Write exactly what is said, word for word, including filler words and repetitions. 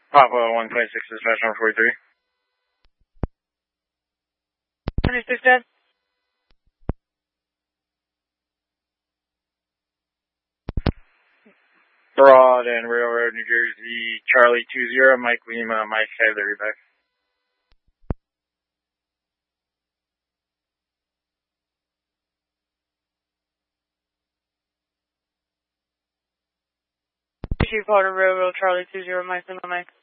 Papa one twenty-six, dispatch number forty-three. twenty-six, Dad. Broad and Railroad, New Jersey, Charlie two zero, Mike Lima, Mike have the reback. Chief Porter Railroad, Charlie two zero, Mike Lima, Mike.